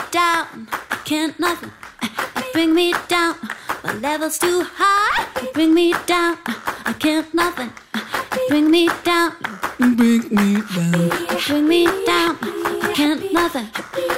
down, I can't nothing. You bring me down, my level's too high. You bring me down, I can't nothing. You bring me down, You bring me down. you bring me down, I can't nothing.